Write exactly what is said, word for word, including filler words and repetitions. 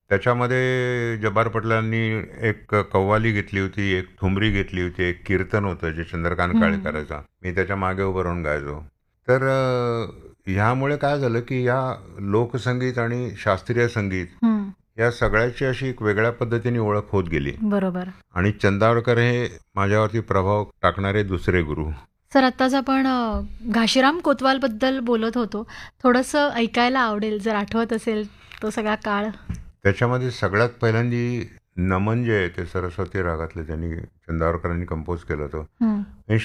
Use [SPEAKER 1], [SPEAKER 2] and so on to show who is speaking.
[SPEAKER 1] त्याच्यामध्ये जब्बार पटलांनी एक कव्वाली घेतली होती, एक ठुमरी घेतली होती, एक कीर्तन होतं जे चंद्रकांत काळे करायचा. मी त्याच्या मागे उभं राहून गायचो. तर अ, ह्यामुळे काय झालं की या लोकसंगीत आणि शास्त्रीय संगीत
[SPEAKER 2] हं.
[SPEAKER 1] या सगळ्याची अशी एक वेगळ्या पद्धतीने ओळख होत गेली.
[SPEAKER 2] बरोबर.
[SPEAKER 1] आणि चंदावरकर हे माझ्यावरती प्रभाव टाकणारे दुसरे गुरु.
[SPEAKER 2] सर आत्ताच आपण अ, घाशीराम कोतवालबद्दल बोलत होतो. थोडंसं ऐकायला आवडेल जर आठवत असेल तो सगळा काळ.
[SPEAKER 1] त्याच्यामध्ये सगळ्यात पहिल्यांदी नमन जे आहे ते सरस्वती रागातलं त्यांनी चंदावरकरांनी कंपोज केलं होतं.
[SPEAKER 2] हं.
[SPEAKER 1] आणि